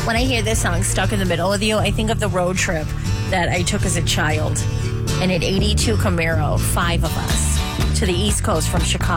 When I hear this song, Stuck in the Middle with You, I think of the road trip that I took as a child in an 82 Camaro, 5 of us, to the East Coast from Chicago.